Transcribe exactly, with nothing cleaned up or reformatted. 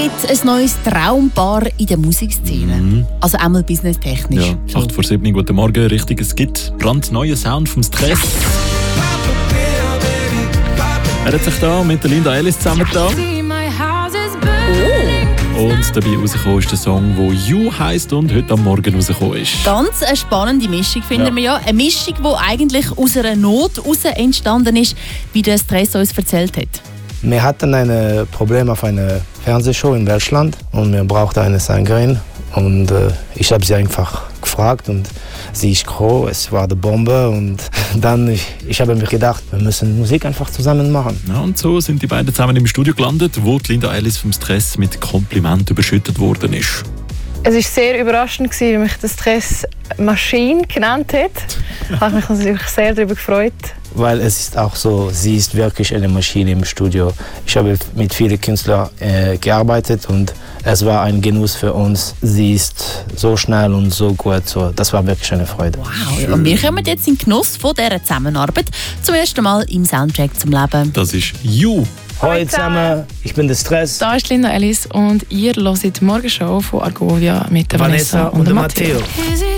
gibt ein neues Traumpaar in der Musikszene. Mhm. Also einmal businesstechnisch. Ja, acht vor sieben, guten Morgen. Richtig, es gibt brandneuen Sound vom Stress. Er hat sich da mit der Linda Ellis zusammengetan. Oh. Und dabei rausgekommen ist der Song, der «You» heisst und heute am Morgen rausgekommen ist. Ganz eine spannende Mischung, finden ja. wir ja. Eine Mischung, die eigentlich aus einer Not heraus entstanden ist, wie der Stress uns erzählt hat. Wir hatten ein Problem auf einer Fernsehshow in Deutschland und wir brauchten eine Sängerin. Und äh, ich habe sie einfach gefragt und sie ist gekommen, es war die Bombe. Und dann ich, ich habe mir gedacht, wir müssen Musik einfach zusammen machen. Ja, und so sind die beiden zusammen im Studio gelandet, wo die Linda Ellis vom Stress mit Komplimenten überschüttet worden ist. Es war sehr überraschend, wie mich der Stress Maschine genannt hat. Ich habe mich natürlich sehr darüber gefreut. Weil es ist auch so, sie ist wirklich eine Maschine im Studio. Ich habe mit vielen Künstlern äh, gearbeitet und es war ein Genuss für uns. Sie ist so schnell und so gut. So, das war wirklich eine Freude. Wow, und wir kommen jetzt in den Genuss von dieser Zusammenarbeit. Zum ersten Mal im Soundtrack zum Leben. Das ist «You». Hallo zusammen, ich bin der Stress. Da ist Linda Ellis und ihr hört die Morgenshow von Argovia mit der Vanessa, Vanessa und, und Matteo.